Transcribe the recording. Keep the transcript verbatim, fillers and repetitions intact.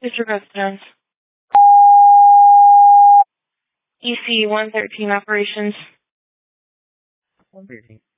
Mister Residence. E C one thirteen operations. one thirteen.